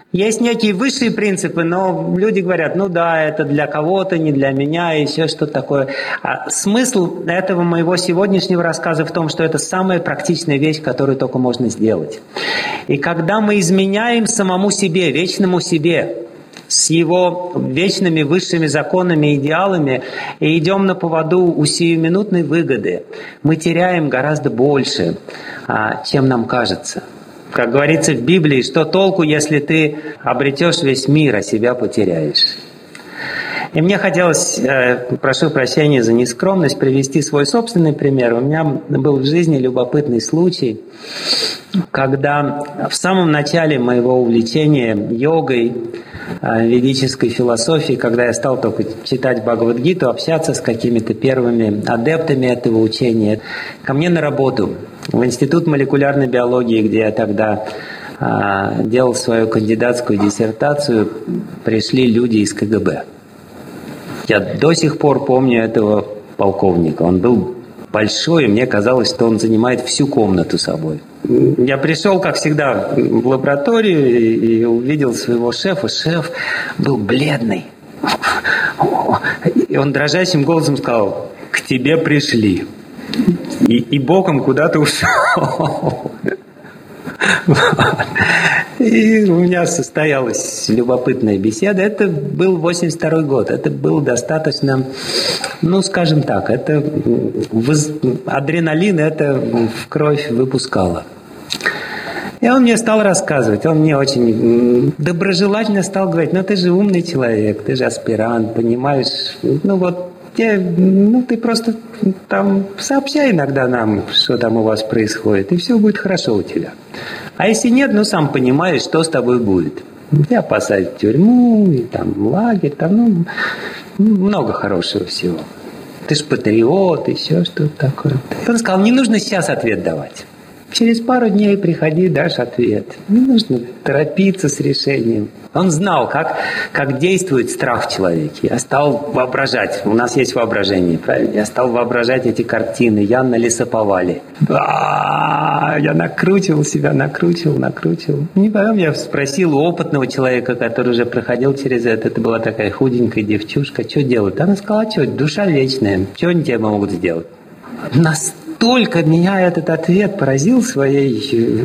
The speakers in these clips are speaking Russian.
Есть некие высшие принципы, но люди говорят, ну да, это для кого-то, не для меня, и еще что-то такое. А смысл этого моего сегодняшнего рассказа в том, что это самая практичная вещь, которую только можно сделать. И когда мы изменяем самому себе, вечному себе, с его вечными высшими законами и идеалами, и идем на поводу у сиюминутной выгоды, мы теряем гораздо больше, чем нам кажется. Как говорится в Библии, что толку, если ты обретешь весь мир, а себя потеряешь? И мне хотелось, прошу прощения за нескромность, привести свой собственный пример. У меня был в жизни любопытный случай, когда в самом начале моего увлечения йогой, ведической философией, когда я стал только читать Бхагавад-гиту, общаться с какими-то первыми адептами этого учения, ко мне на работу в Институт молекулярной биологии, где я тогда делал свою кандидатскую диссертацию, пришли люди из КГБ. Я до сих пор помню этого полковника. Он был большой, и мне казалось, что он занимает всю комнату собой. Я пришел, как всегда, в лабораторию и увидел своего шефа. Шеф был бледный. И он дрожащим голосом сказал: «К тебе пришли». И боком куда-то ушел. И у меня состоялась любопытная беседа. Это был 82-й год. Это было достаточно, ну, скажем так, это адреналин это в кровь выпускало. И он мне стал рассказывать. Он мне очень доброжелательно стал говорить: ну, ты же умный человек, ты же аспирант, понимаешь, ну, вот, ты просто там сообщай иногда нам, что там у вас происходит, и все будет хорошо у тебя. А если нет, ну, сам понимаешь, что с тобой будет. Тебя посадят в тюрьму, и там лагерь, там, много хорошего всего. Ты ж патриот, и все что-то такое. Он сказал: не нужно сейчас ответ давать. Через пару дней приходи, дашь ответ. Не нужно торопиться с решением. Он знал, как действует страх в человеке. Я стал воображать. У нас есть воображение, правильно? Я стал воображать эти картины. Я на лесоповале. Я накручивал себя, накручивал. Не потом я спросил у опытного человека, который уже проходил через это. Это была такая худенькая девчушка. Что делать? Она сказала: что, душа вечная. Что они тебе могут сделать? Настолько меня этот ответ поразил своей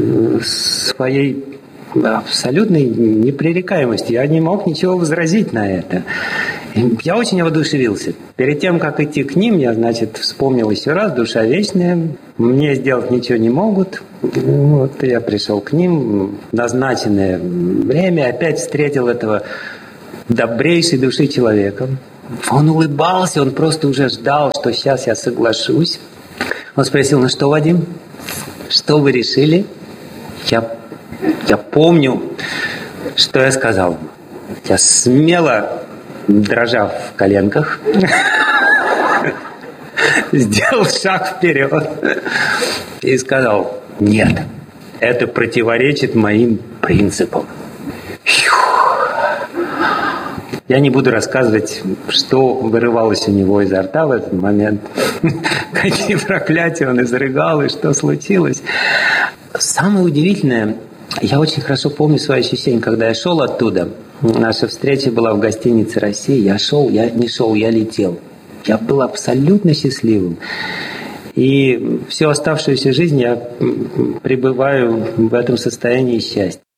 абсолютной непререкаемостью. Я не мог ничего возразить на это. Я очень воодушевился. Перед тем, как идти к ним, я, вспомнил еще раз: душа вечная, мне сделать ничего не могут. Вот, я пришел к ним в назначенное время, опять встретил этого добрейшей души человека. Он улыбался, он просто уже ждал, что сейчас я соглашусь. Он спросил: ну что, Вадим, что вы решили? Я помню, что я сказал. Я смело, дрожа в коленках, сделал шаг вперед и сказал: нет, это противоречит моим принципам. Я не буду рассказывать, что вырывалось у него изо рта в этот момент, какие проклятия он изрыгал и что случилось. Самое удивительное, я очень хорошо помню свои ощущения, когда я шел оттуда. Наша встреча была в гостинице «Россия». Я летел. Я был абсолютно счастливым. И всю оставшуюся жизнь я пребываю в этом состоянии счастья.